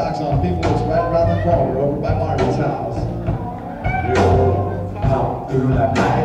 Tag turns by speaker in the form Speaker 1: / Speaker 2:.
Speaker 1: socks on. People that's right around the corner over by Marty's house.
Speaker 2: Out through the night.